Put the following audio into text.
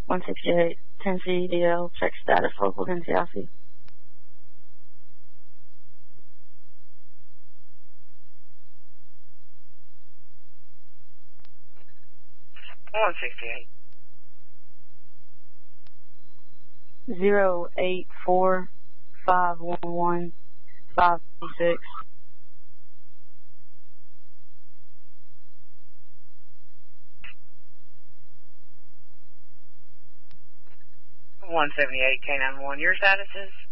168 Tennessee DL. Check status. Local Tennessee IC. 168. 084 511 556. 178 K91. Your status is?